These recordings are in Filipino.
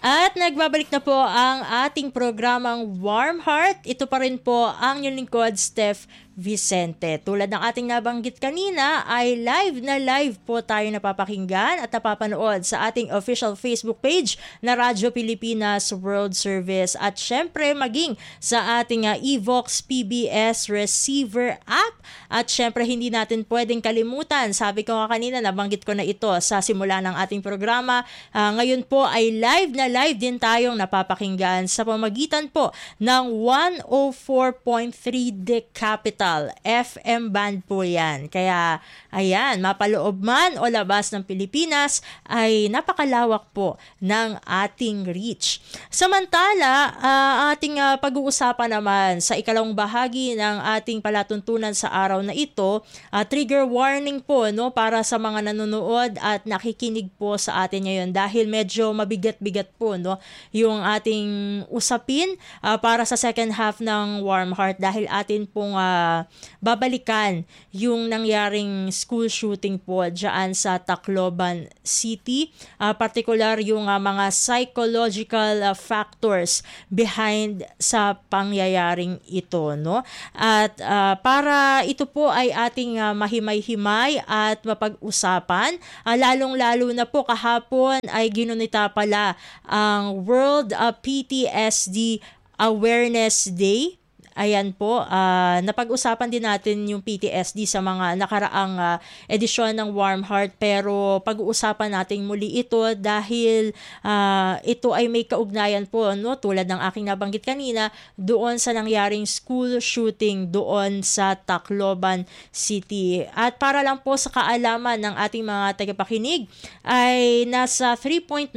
At nagbabalik na po ang ating programang Warm Heart. Ito pa rin po ang inyong lingkod, Steph Vicente. Tulad ng ating nabanggit kanina ay live na live po tayo napapakinggan at napapanood sa ating official Facebook page na Radyo Pilipinas World Service at syempre maging sa ating Evox PBS receiver app. At syempre hindi natin pwedeng kalimutan, sabi ko nga kanina, nabanggit ko na ito sa simula ng ating programa. Ngayon po ay live na live din tayong napapakinggan sa pamagitan po ng 104.3 The Capital FM band po yan. Kaya ayan, mapaloob man o labas ng Pilipinas ay napakalawak po ng ating reach. Samantala, ating pag-uusapan naman sa ikalawang bahagi ng ating palatuntunan sa araw na ito, trigger warning po no, para sa mga nanonood at nakikinig po sa atin ngayon dahil medyo mabigat-bigat po no, yung ating usapin para sa second half ng Warm Heart dahil atin pong babalikan yung nangyaring school shooting po dyan sa Tacloban City, particular yung mga psychological factors behind sa pangyayaring ito no. At para ito po ay ating mahimay-himay at mapag-usapan, lalong-lalo na po kahapon ay ginunita pala ang World PTSD Awareness Day. Ayan po, napag-usapan din natin yung PTSD sa mga nakaraang edisyon ng Warm Heart pero pag-uusapan natin muli ito dahil ito ay may kaugnayan po no, tulad ng aking nabanggit kanina doon sa nangyaring school shooting doon sa Tacloban City. At para lang po sa kaalaman ng ating mga tagapakinig ay nasa 3.9%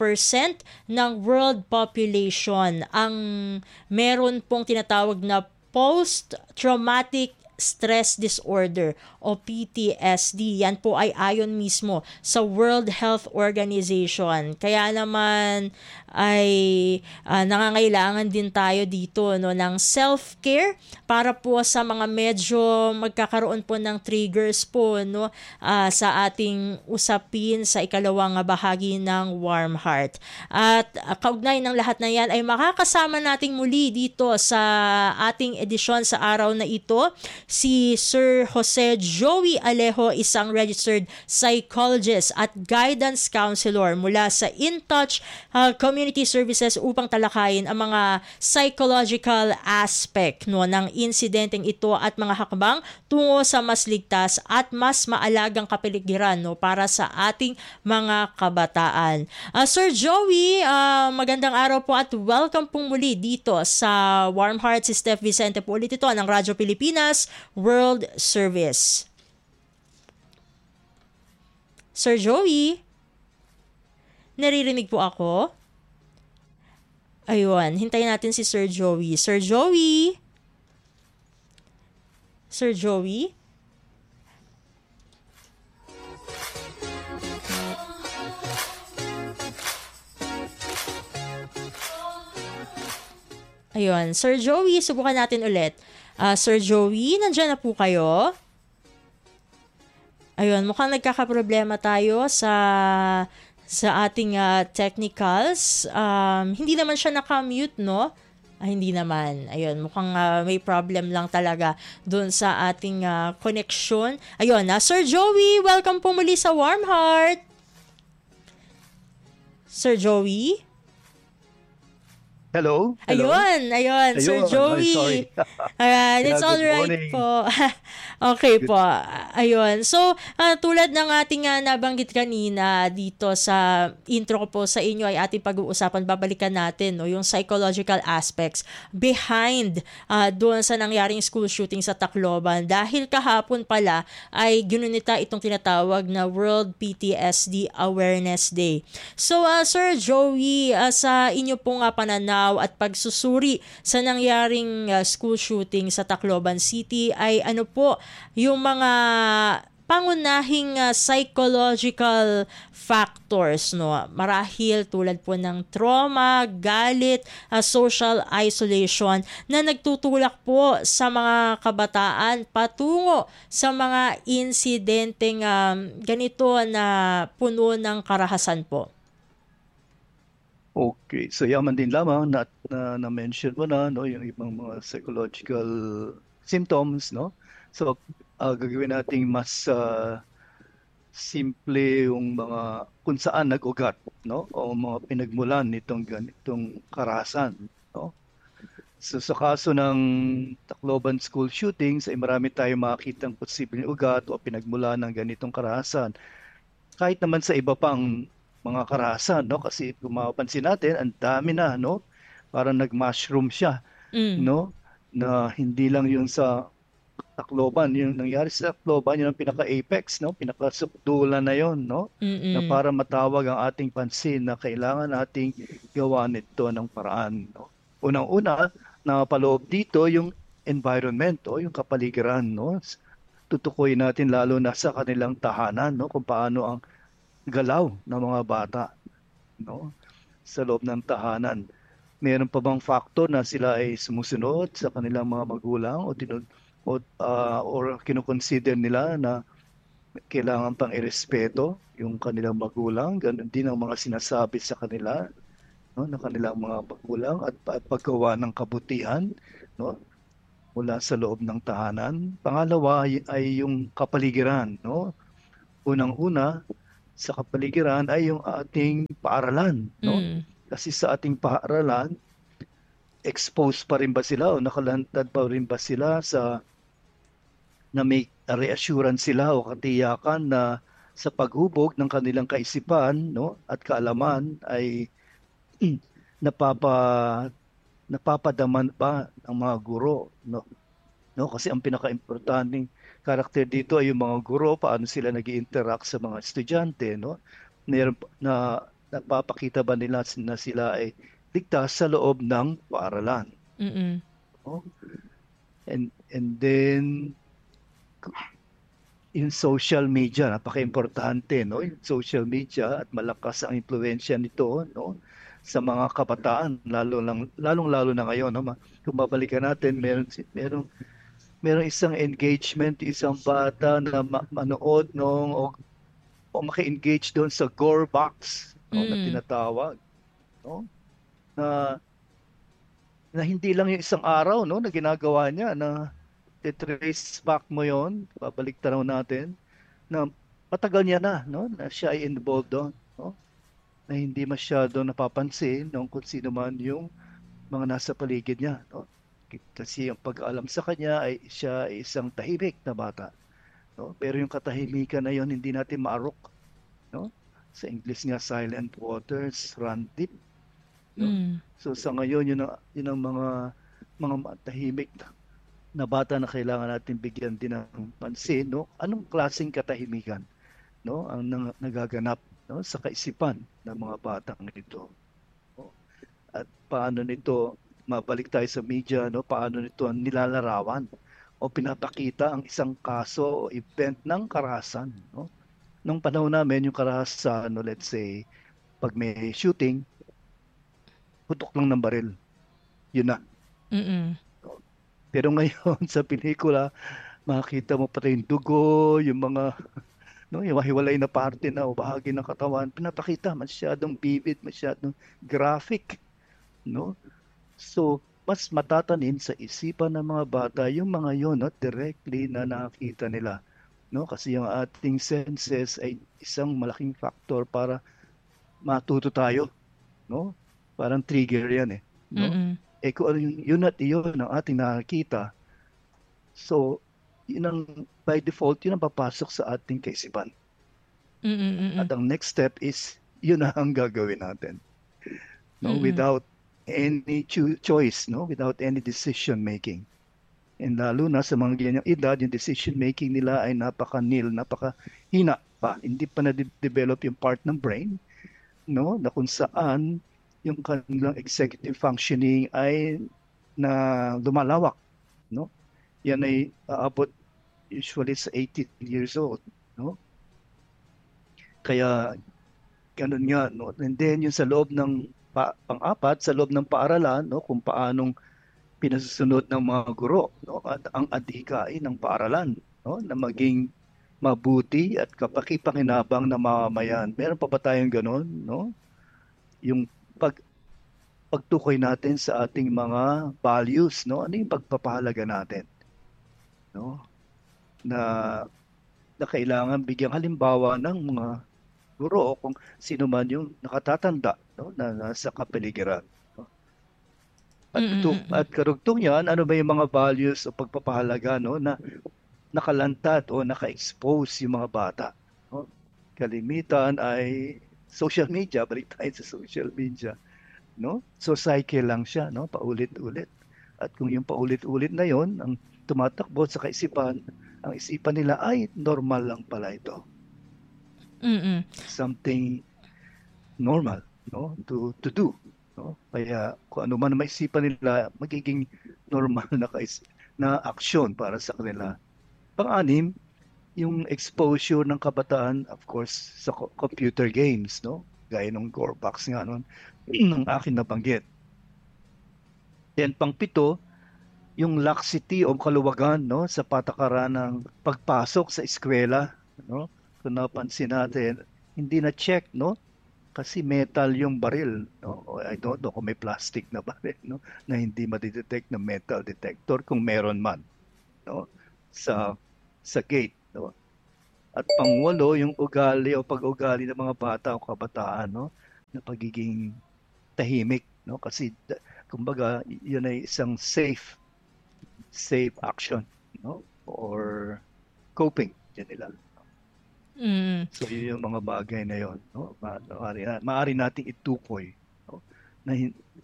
ng world population ang meron pong tinatawag na post-traumatic stress disorder o PTSD. Yan po ay ayon mismo sa World Health Organization. Kaya naman ay nangangailangan din tayo dito no, ng self-care para po sa mga medyo magkakaroon po ng triggers po no, sa ating usapin sa ikalawang bahagi ng Warm Heart. At kaugnay ng lahat na yan ay makakasama nating muli dito sa ating edisyon sa araw na ito si Sir Jose Joey Alejo, isang registered psychologist at guidance counselor mula sa InTouch Community Services upang talakayin ang mga psychological aspect no, ng insidenteng ito at mga hakbang tungo sa mas ligtas at mas maalagang kapaligiran no, para sa ating mga kabataan. Sir Joey, magandang araw po at welcome pong muli dito sa Warm Heart. Si Steph Vicente po ulit ito ng Radyo Pilipinas World Service. Sir Joey, naririnig po ako? Ayun, hintayin natin si Sir Joey. Sir Joey? Sir Joey? Ayun, Sir Joey, subukan natin ulit. Sir Joey, nandyan na po kayo? Ayun, mukhang nagkakaproblema tayo sa ating technicals. Hindi naman siya naka-mute, no? Hindi naman. Ayun, mukhang may problem lang talaga doon sa ating connection. Ayun, Sir Joey, welcome po muli sa Warm Heart. Sir Joey? Hello? Ayun, Sir Joey. Sorry. It's all right po. Okay po. Ayun. So, tulad ng ating nabanggit kanina dito sa intro ko po sa inyo ay ating pag-uusapan, babalikan natin no, yung psychological aspects behind doon sa nangyaring school shooting sa Tacloban. Dahil kahapon pala ay ginunita itong tinatawag na World PTSD Awareness Day. So, Sir Joey, sa inyo pong pananaw at pagsusuri sa nangyaring school shooting sa Tacloban City ay ano po yung mga pangunahing psychological factors no, marahil tulad po ng trauma, galit, social isolation na nagtutulak po sa mga kabataan patungo sa mga insidenteng ganito na puno ng karahasan po. Okay, so yaman din lamang na mention mo na no yung ibang mga psychological symptoms no. So gagawin nating mas simple yung mga kung saan nag-ugat no o mga pinagmulan nitong ganitong karahasan no. So sa kaso ng Tacloban school shootings ay marami tayong makikitang posibleng ugat o pinagmulan ng ganitong karahasan. Kahit naman sa iba pang mga karahasan, no? Kasi kung mapapansin natin, ang dami na, no? Parang nag-mushroom siya, Mm. no? Na hindi lang yun sa Tacloban, yung nangyari sa Tacloban, yun ang pinaka-apex, no? Pinaka-sukdulan na yun, no? Na Mm. para matawag ang ating pansin na kailangan nating gawa nito ng paraan, no? Unang-una, napaloob dito yung environment o yung kapaligiran, no? Tutukoy natin lalo na sa kanilang tahanan, no? Kung paano ang galaw ng mga bata, no? Sa loob ng tahanan. Meron pa bang factor na sila ay sumusunod sa kanilang mga magulang or kinoconsider nila na kailangan pang irespeto yung kanilang magulang, ganun din ang mga sinasabi sa kanila, no, ng kanilang mga magulang at paggawa ng kabutihan, no, mula sa loob ng tahanan. Pangalawa ay yung kapaligiran, no? Unang-una sa kapaligiran ay yung ating paaralan, no? Mm. Kasi sa ating paaralan, exposed pa rin ba sila o nakalantad pa rin ba sila sa na may reassurance sila o katiyakan na sa paghubog ng kanilang kaisipan, no, at kaalaman ay napapa napapadaman pa ng mga guro, no, kasi ang pinaka-importanting karakter dito ay yung mga guro, paano sila nag-interact sa mga estudyante, no? Meron na napapakita ba nila na sila ay ligtas sa loob ng paaralan, Mm. no? And then yung social media, napaka-importante, no? Yung social media at malakas ang impluwensya nito, no? Sa mga kabataan, lalong-lalo na ngayon, no? Kung babalikan natin, meron isang engagement, isang bata na manood o maki-engage doon sa gore box, no, na Mm. tinatawag, no, na na hindi lang yung isang araw, no, na ginagawa niya na trace back mo yon, babalik tanaw natin na matagal niya na, no, na siya ay involved doon, no, na hindi masyado napapansin ng kung sino man yung mga nasa paligid niya, no. Kasi ang pag-alam sa kanya ay siya ay isang tahimik na bata, no? Pero yung katahimikan na yon hindi natin maarok, no? Sa English nga silent waters run deep, no? Mm. So sa ngayon yun ang mga tahimik na bata na kailangan natin bigyan din ng pansin, no? Anong klaseng katahimikan, no? Ang nagaganap, no, sa kaisipan ng mga batang ito, no? At paano nito mabalik tayo sa media, no? Paano nito nilalarawan o pinapakita ang isang kaso o event ng karahasan, no? Nung panahon namin, yung karahasan, no, let's say, pag may shooting, putok lang ng baril. Yun na. Mm. No? Pero ngayon, sa pelikula, makikita mo pati yung dugo, yung mga, no, yung mahiwalay na parte na o bahagi ng katawan, pinapakita, masyadong vivid, masyadong graphic, no? So, mas matatanim sa isipan ng mga bata yung mga yun, no, directly na nakita nila, no? Kasi yung ating senses ay isang malaking factor para matuto tayo, no? Parang trigger 'yan eh, no? Mm. Eh kung ano yun at iyon ang ating nakikita, so yun ang by default yun ang papasok sa ating kaisipan. Mm. Mm. At ang next step is yun na ang gagawin natin, no? Mm. Without any choice, no? Without any decision making. And lalo na sa mga ganyang edad, yung decision making nila ay napaka-nil, napaka-hina pa. Hindi pa na-develop yung part ng brain, no, na kung saan yung kanilang executive functioning ay na lumalawak, no? Yan ay aabot usually sa 18 years old, no? Kaya ganun nga, no? And then yung sa loob ng pang-apat, sa loob ng paaralan, no, kung paanong pinasusunod ng mga guro, no, at ang adhikain ng paaralan, no, na maging mabuti at kapakipakinabang na mamamayan. Meron pa ba tayong ganun, no? Yung pag pagtukoy natin sa ating mga values, no? Ano yung pagpapahalaga natin, no? Na na kailangan bigyang halimbawa ng mga guro o kung sino man yung nakatatanda, no? Na nasa kapaligiran. No? Mm-mm. At karugtong yan, ano ba yung mga values o pagpapahalaga, no? Na nakalantad o naka-expose yung mga bata, no? Kalimitan ay social media, balik tayo sa social media, no? So cycle lang siya, no? Paulit-ulit. At kung yung paulit-ulit na yon ang tumatakbo sa kaisipan, ang isipan nila ay normal lang pala ito. Mm-mm. Something normal, no? To do, no? Kaya kung ano man maisipan nila, magiging normal na aksyon para sa kanila. Pang-anim, yung exposure ng kabataan, of course, sa computer games, no? Gaya ng Gorebox nga nun, ng akin nabanggit. Then pang-pito, yung laxity o kaluwagan, no, sa patakaran ng pagpasok sa eskwela, no? Kung napansin natin, hindi na check, no? Kasi metal yung baril, no? I don't know kung may plastic na baril, no? Na hindi madidetect ng metal detector kung meron man, no? Sa gate, no? At pangwalo, yung ugali o pag-ugali ng mga bata o kabataan, no? Na pagiging tahimik, no? Kasi kumbaga, yun ay isang safe action, no? Or coping, yan nila. Mm. So yun yung mga bagay na yon, no? Maaari nating itukoy, no? Na,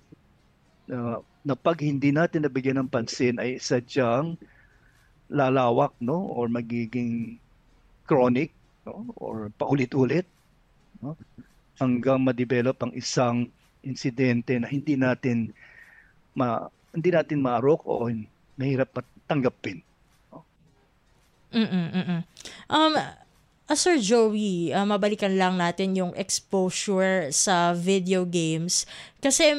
na pag hindi natin nabigyan ng pansin ay sadyang lalawak, no? Or magiging chronic, no? Or paulit-ulit, no? Hanggang ma-develop ang isang insidente na hindi natin maarok o mahirap tanggapin. No? Mm. Um, Sir Joey, mabalikan lang natin yung exposure sa video games. Kasi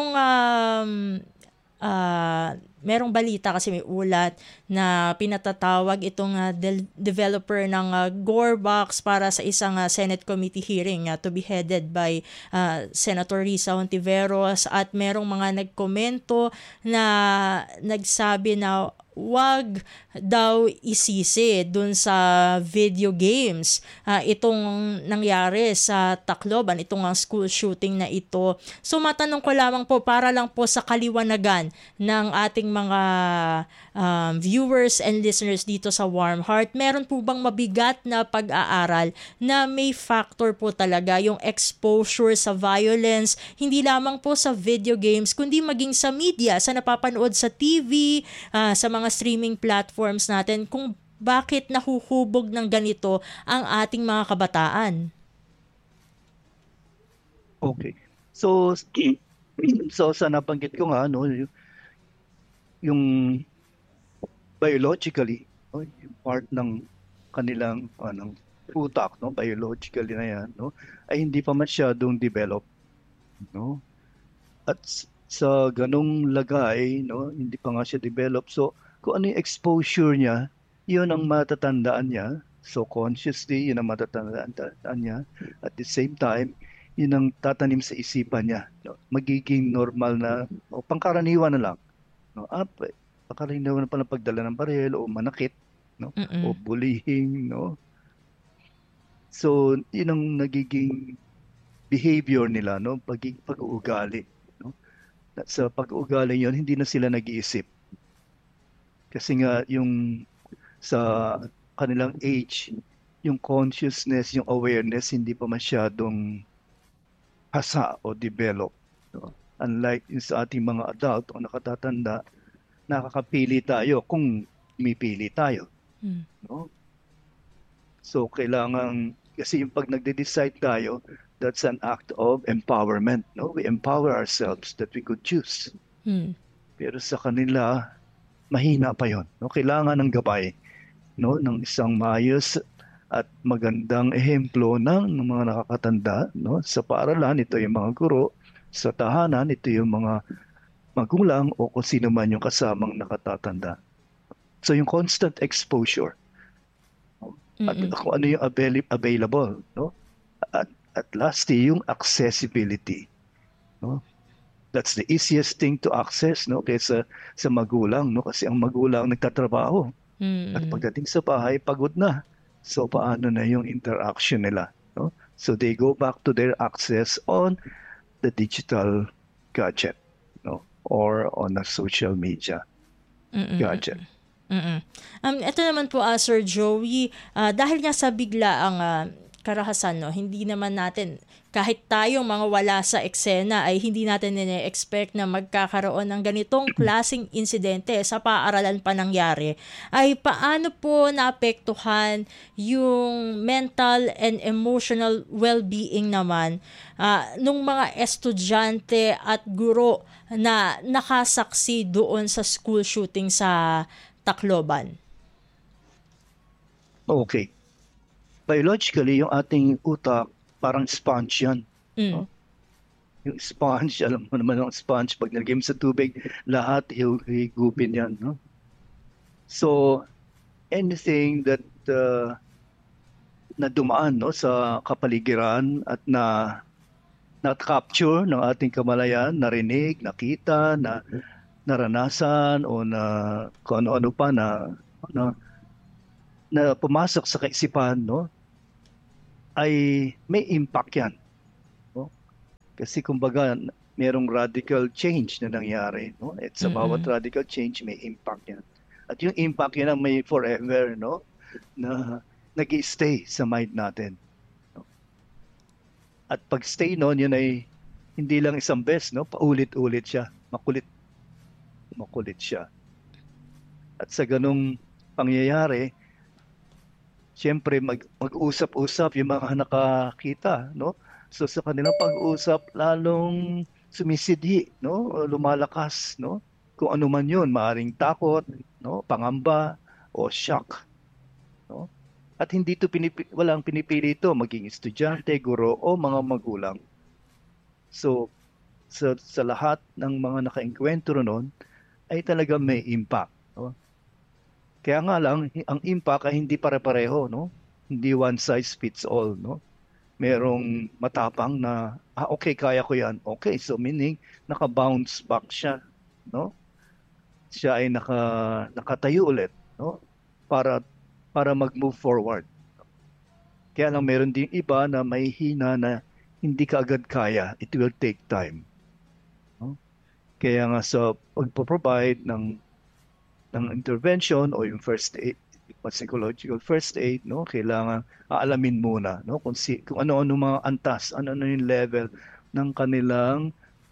merong balita kasi may ulat na pinatatawag itong developer ng Gorebox para sa isang Senate committee hearing to be headed by Senator Risa Hontiveros, at merong mga nagkomento na nagsabi na wag daw isisi dun sa video games itong nangyari sa Tacloban, itong school shooting na ito. So matanong ko lamang po para lang po sa kaliwanagan ng ating mga viewers and listeners dito sa Warm Heart, meron po bang mabigat na pag-aaral na may factor po talaga yung exposure sa violence, hindi lamang po sa video games kundi maging sa media, sa napapanood sa TV, sa mga streaming platforms natin, kung bakit nahuhubog ng ganito ang ating mga kabataan? Okay. So sa nabanggit ko nga, no, yung biologically, no, yung part ng kanilang utak, no, biologically na yan, no, ay hindi pa masyadong develop, no. At sa ganung lagay, no, hindi pa nga siya develop. So kung ano yung exposure niya, yun ang matatandaan niya. So consciously, yun ang matatandaan niya. At the same time, yun ang tatanim sa isipan niya. No? Magiging normal na, o pangkaraniwan na lang. No? Pangkaraniwan na pala pagdala ng baril o manakit, no? O bullying, no? So, yun ang nagiging behavior nila, no? Pag-uugali. No? At sa pag-uugali yun, hindi na sila nag-iisip. Kasi nga, yung sa kanilang age, yung consciousness, yung awareness, hindi pa masyadong hasa o develop. No? Unlike yung sa ating mga adult o nakatatanda, nakakapili tayo kung mipili tayo. No? So, kasi yung pag nagde-decide tayo, that's an act of empowerment. No? We empower ourselves that we could choose. Pero sa kanila, mahina pa yon. No? Kailangan ng gabay, no, ng isang maayos at magandang ehemplo ng mga nakakatanda, no, sa paaralan. Ito yung mga guro, sa tahanan ito yung mga magulang o kung sino man yung kasamang nakatatanda. So yung constant exposure, no? At kung ano yung available, no, at lastly yung accessibility, no? That's the easiest thing to access, no, kaysa sa magulang, no, kasi ang magulang nagtatrabaho at Mm. pagdating sa bahay pagod na. So paano na yung interaction nila, no? So they go back to their access on the digital gadget, no, or on a social media Mm. gadget. Mm. Ito naman po, Sir Joey, dahil nga sa bigla ang karahasan, no, hindi naman natin, kahit tayong mga wala sa eksena, ay hindi natin nine-expect na magkakaroon ng ganitong klaseng insidente sa paaralan pa nangyari. Ay paano po naapektuhan yung mental and emotional well-being naman nung mga estudyante at guro na nakasaksi doon sa school shooting sa Tacloban? Okay. Biologically, yung ating utak, parang sponge yan. Mm. No? Yung sponge, alam mo naman ang sponge, pag nilagay mo sa tubig, lahat higupin yan. No? So, anything that na dumaan, no, sa kapaligiran at na-capture ng ating kamalayan, narinig, nakita, na naranasan o na kung ano-ano pa na, na pumasok sa kaisipan, no, ay may impact yan. No? Kasi kumbaga, merong radical change na nangyari. No? At sa bawat Mm. radical change, may impact yan. At yung impact yan ang may forever, no, na nag-stay sa mind natin. No? At pag stay noon, yun ay hindi lang isang beses, no, paulit-ulit siya. Makulit siya. At sa ganung pangyayari, siyempre mag-usap-usap yung mga nakakita, no? So sa kanilang pag-usap, lalong sumisidhi, no? O lumalakas, no? Kung ano man yun, maaring takot, no? Pangamba o shock, no? At hindi to walang pinipili ito, maging estudyante, guro o mga magulang. So sa lahat ng mga naka-engkwentro noon ay talaga may impact, no? Kaya nga lang, ang impact ay hindi pare-pareho, no? Hindi one size fits all, no? Merong matapang na, okay, kaya ko yan. Okay, so meaning, naka-bounce back siya, no? Siya ay nakatayo ulit, no? Para, para mag-move forward. Kaya lang meron din iba na may hina na hindi ka agad kaya. It will take time. No? Kaya nga sa pagpo-provide ng intervention o yung first aid, psychological first aid, no, kailangan aalamin muna, no, kung ano-ano mga antas, ano-ano yung level ng kanilang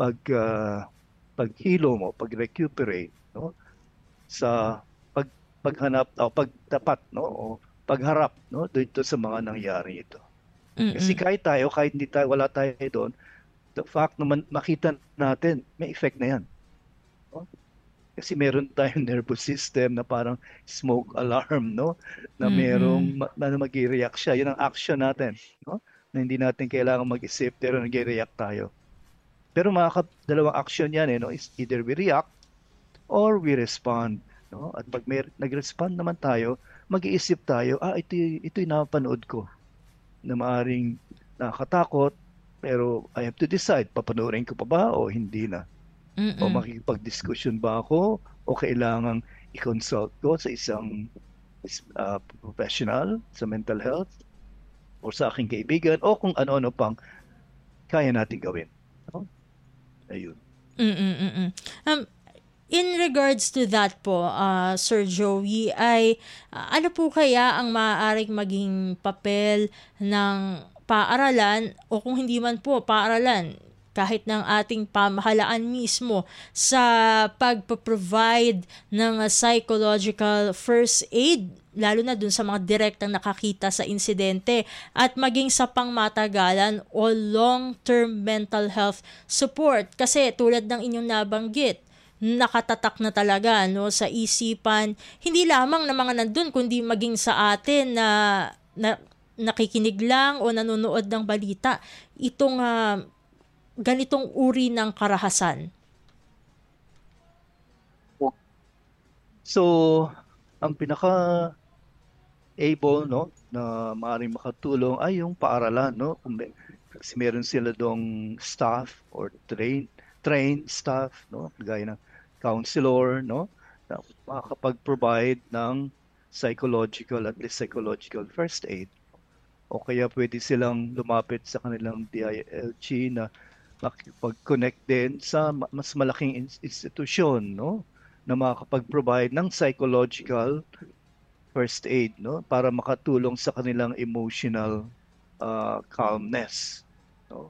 paghilo mo, pag-recuperate, no, sa paghanap o pagtapat, no, o pagharap, no, dito sa mga nangyari ito. Kasi Mm. kahit hindi tayo, wala tayo doon, the fact na makita natin, may effect na yan. No? Kasi meron tayong nervous system na parang smoke alarm, no? Na Mm. na mag-react siya. Yun ang action natin, no? Na hindi natin kailangan mag-isip pero nag-react tayo. Pero dalawang action yan, no? Is either we react or we respond, no? At pag nag-respond naman tayo, mag-iisip tayo, ito yung napanood ko na maaring nakakatakot, pero I have to decide, papanoorin ko pa ba o hindi na? O Mm. makikipag-discussion ba ako o kailangang i-consult ko sa isang professional sa mental health o sa aking kaibigan o kung ano-ano pang kaya natin gawin. No? Ayun. Mm. Um, in regards to that po, Sir Joey, ay ano po kaya ang maaaring maging papel ng paaralan o kung hindi man po paaralan, kahit ng ating pamahalaan mismo sa pagpo-provide ng psychological first aid, lalo na dun sa mga direktang nakakita sa insidente, at maging sa pangmatagalan o long-term mental health support. Kasi tulad ng inyong nabanggit, nakatatak na talaga, no, sa isipan hindi lamang ng mga nandun kundi maging sa atin na nakikinig lang o nanonood ng balita itong ganitong uri ng karahasan. So, ang pinaka able, no, na maaaring makatulong ay yung paaralan, no? Kasi meron sila dong staff or trained staff, no? Gaya ng counselor, no? Na makakapag-provide ng at least psychological first aid. O kaya pwede silang lumapit sa kanilang DILG na makipag-connect din sa mas malaking institusyon, no? Na makakapag-provide ng psychological first aid, no? Para makatulong sa kanilang emotional calmness, no?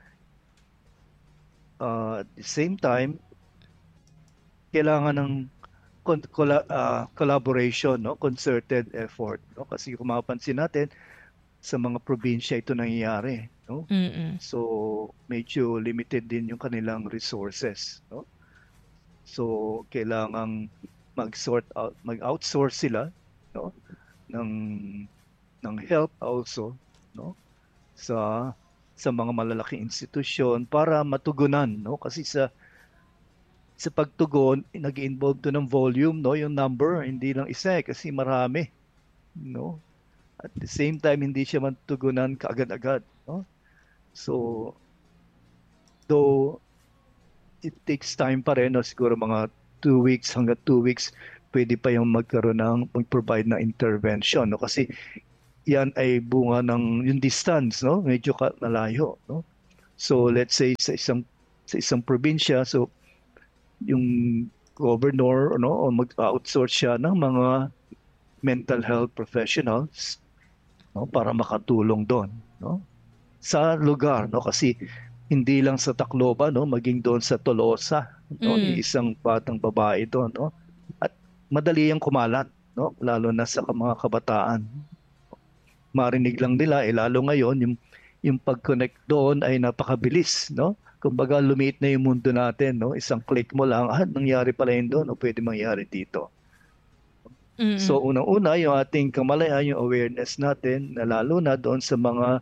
At the same time, kailangan ng collaboration, no? Concerted effort, no? Kasi kung mapapansin natin, sa mga probinsya ito nangyayari, no? Mm-mm. So, medyo limited din yung kanilang resources, no? So, kailangang mag-outsource sila, no? ng ng help also, no? Sa mga malalaking institusyon para matugunan, no? Kasi sa pagtugon, nag-involve to ng volume, no? Yung number, hindi lang isa kasi marami, no? At the same time, hindi siya matugunan kaagad-agad, no? So, though it takes time pa rin, no? Siguro mga 2 weeks hanggang 2 weeks, pwede pa yung mag-provide na intervention, no? Kasi yan ay bunga ng yung distance, no? Medyo malayo, no? So, let's say sa isang probinsya, so yung governor, no, o mag-outsource siya ng mga mental health professionals, no, para makatulong doon, no, sa lugar, no, kasi hindi lang sa Tacloban, no, maging doon sa Tolosa, no, isang batang babae doon, no, at madali yung kumalat, no, lalo na sa mga kabataan. Marinig lang nila, lalo ngayon yung pag-connect doon ay napakabilis, no. Kumbaga lumiit na yung mundo natin, no, isang click mo lang, nangyari pala yun doon, o pwede mangyari dito. So unang-una, yung ating kamalayan, yung awareness natin, na lalo na doon sa mga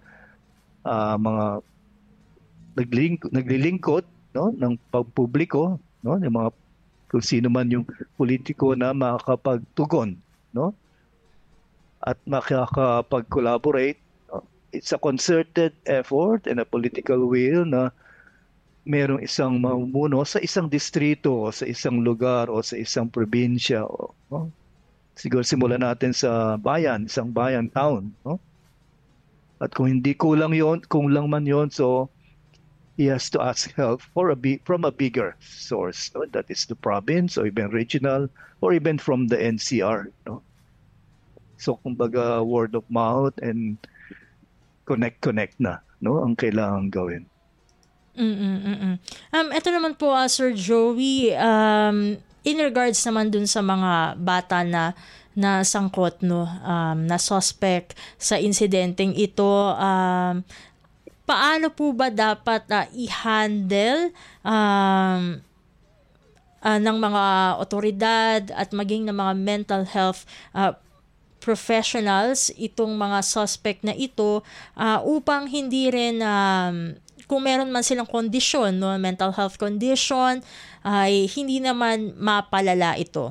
naglilingkod, no, ng pagpubliko, no, yung mga kung sino man yung politiko na makakapagtugon, no, at makakapag-collaborate. No? It's a concerted effort and a political will na merong isang mamumuno sa isang distrito o sa isang lugar o sa isang probinsya, no? Siguro simulan natin sa bayan, isang bayan, town, no? At kung hindi kulang man yon, so he has to ask help from a bigger source, no? That is the province or even regional or even from the NCR, no? So kumbaga word of mouth and connect na, no, ang kailangan gawin. Ito naman po, Sir Joey, in regards naman dun sa mga bata na sangkot, no, na suspect sa insidenteng ito, paano po ba dapat i-handle ng mga otoridad at maging ng mga mental health professionals itong mga suspect na ito upang hindi rin kung meron man silang kondisyon, no, mental health condition, ay hindi naman mapalala ito?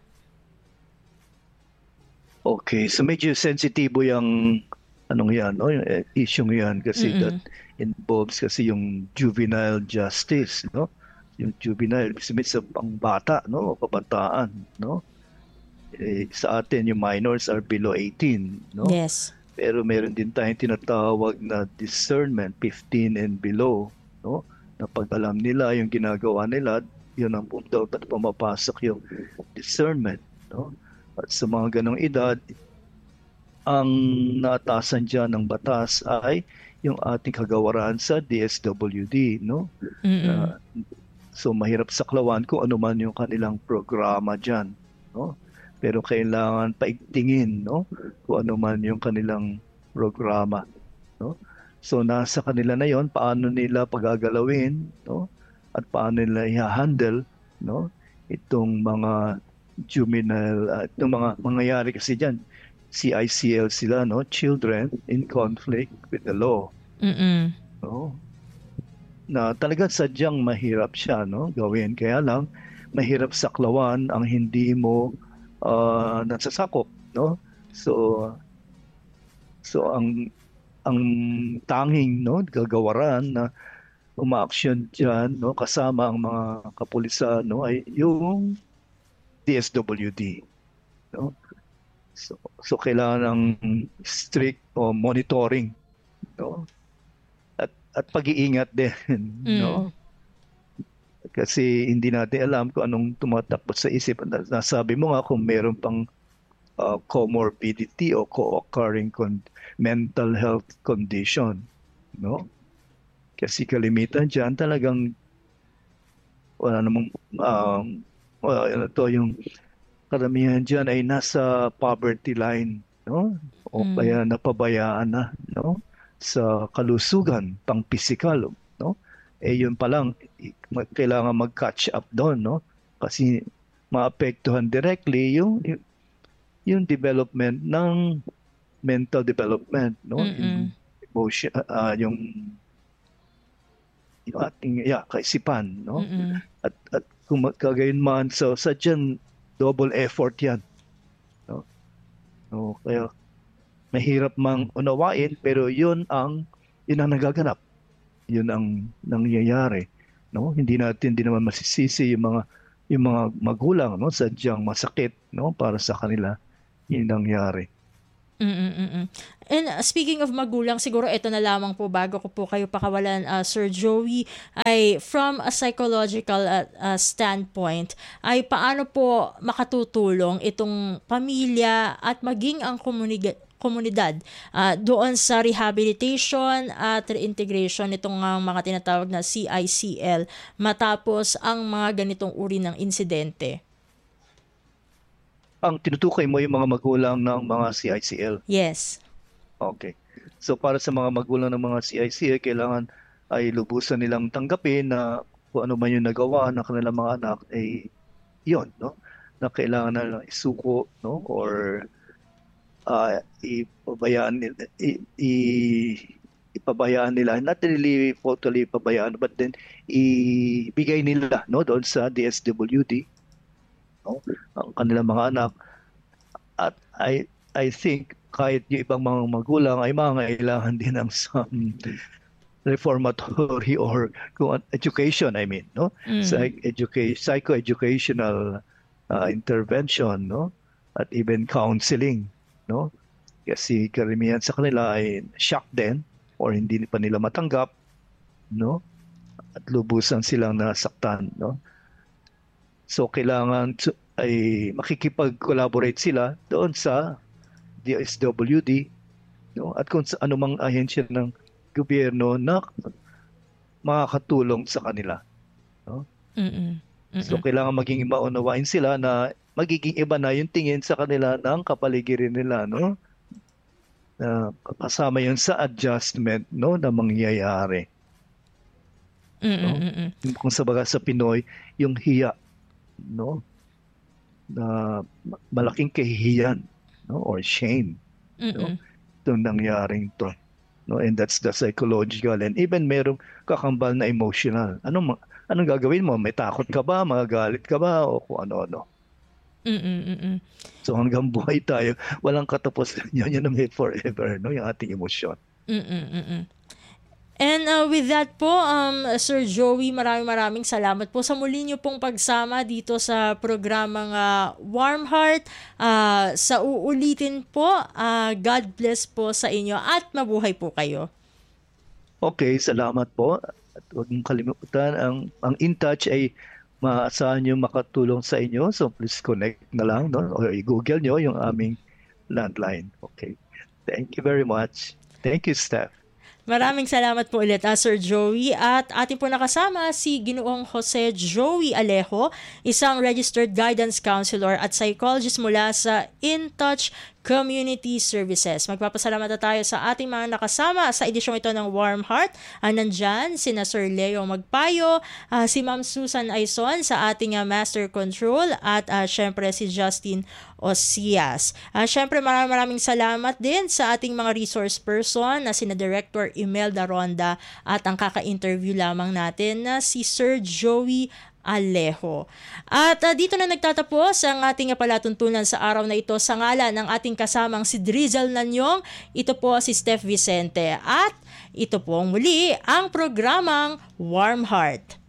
Okay, so medyo sensitibo yung yan, no, yung issue yan kasi that involves kasi yung juvenile justice, no? Yung juvenile, sa pangbata, no, o kabataan, no? Sa atin yung minors are below 18, no? Yes. Pero meron din tayong tinatawag na discernment, 15 and below, no? Na pag alam nila yung ginagawa nila, yun ang dapat pumapasok yung discernment, no? At sa mga ganong edad, ang naatasan dyan ng batas ay yung ating kagawaran sa DSWD, no? So mahirap saklawan kung ano man yung kanilang programa dyan, no? Pero kailangan paigtingin, no, kung ano man yung kanilang programa, no? So nasa kanila na yon paano nila pagagalawin, no, at paano nila i-handle, no, itong mga juvenile, itong mga mangyayari kasi diyan, CICL sila, no, children in conflict with the law. No? Na talagang sadyang mahirap siya, no, gawin, kaya lang mahirap saklawan ang hindi mo nasasakop, no? So ang ang tanging gagawaran na umaaksyon diyan kasama ang mga kapulisan ay yung DSWD no. So kailangan ng strict monitoring no at pag-iingat din no. Kasi hindi natin alam kung anong tumatakbo sa isip. Nasabi mo nga kung meron pang comorbidity o co-occurring mental health condition, no? Kasi kalimitan diyan talagang wala namang yung karamihan diyan ay nasa poverty line, no? O kaya napabayaan na, no? Sa kalusugan pang pisikal, no? Yun pa lang kailangan mag-catch up doon, no? Kasi maapektuhan directly yung development ng mental development, no? Yung emotion, yung ating kaisipan, no? At kung kagayon man sa dyan, double effort yan, no? No, kaya mahirap mang unawain pero yun ang nagaganap. Yun ang nangyayari, no? Hindi naman masisisi yung mga magulang, no? Sadyang masakit, no? Para sa kanila yung nangyari. And speaking of magulang, siguro ito na lamang po bago ko po kayo pakawalan, Sir Joey, ay from a psychological standpoint, ay paano po makatutulong itong pamilya at maging ang komunidad doon sa rehabilitation at reintegration nitong mga tinatawag na CICL matapos ang mga ganitong uri ng insidente? Ang tinutukoy mo yung mga magulang ng mga CICL? Yes. Okay. So para sa mga magulang ng mga CICL, kailangan ay lubusan nilang tanggapin na kung ano man yung nagawa ng kanilang mga anak ay yun, no? Na kailangan na isuko, no? Or ipabayaan nila, not really totally ipabayaan, but then ibigay nila, no? Doon sa DSWD, no? Ang kanilang mga anak. At I think kahit yung ibang mga magulang ay mangailangan din ng some reformatory or education, no? Psychoeducational intervention, no? At even counseling, no? Kasi karamihan sa kanila ay shock din or hindi pa nila matanggap, no? At lubusan silang nasaktan, no? So kailangan ay makikipag-collaborate sila doon sa DSWD, no? At kung sa anumang ahensya ng gobyerno na makakatulong sa kanila, no? So kailangan maging maunawain sila na magiging iba na yung tingin sa kanila ng kapaligiran nila, no? Kasama yun sa adjustment, no, na mangyayari. No? Kung sa Pinoy, yung hiya, no, na malaking kahihiyan, no, or shame, no, itong nangyaring to, no, and that's the psychological and even merong kakambal na emotional. Anong gagawin mo? May takot ka ba? Magagalit ka ba? O kung ano-ano. So hanggang buhay tayo, walang katapusan yun. Yan ang forever, no, yung ating emosyon. And with that po, Sir Joey, maraming salamat po sa muli niyo pong pagsama dito sa programang Warm Heart. Sa uulitin po, God bless po sa inyo at mabuhay po kayo. Okay, salamat po. At huwag mong kalimutan, ang In Touch ay maasahan nyo makatulong sa inyo. So please connect na lang, no? O i-google nyo yung aming landline. Okay. Thank you very much. Thank you, Steph. Maraming salamat po ulit, Sir Joey. At ating po nakasama si Ginoong Jose Joey Alejo, isang registered guidance counselor at psychologist mula sa In Touch Community Services. Magpapasalamat na tayo sa ating mga nakasama sa edisyong ito ng Warm Heart. Nandyan sina Sir Leo Magpayo, si Ma'am Susan Aison sa ating Master Control at syempre si Justin Osias. Syempre maraming salamat din sa ating mga resource person na sina Director Imelda Ronda at ang kaka-interview lamang natin na si Sir Joey Alejo. At dito na nagtatapos ang ating palatuntunan sa araw na ito sa ngalan ng ating kasamang si Drizzle Nanyong. Ito po si Steph Vicente at ito po muli ang programang Warm Heart.